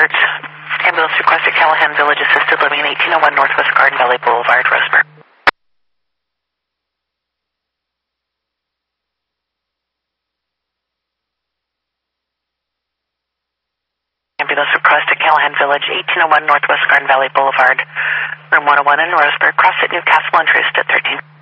Roberts. Ambulance requested Callahan Village Assisted Living, 1801 Northwest Garden Valley Boulevard, Roseburg. Ambulance requested Callahan Village, 1801 Northwest Garden Valley Boulevard, room 101 in Roseburg. Cross at Newcastle and Trist at 13.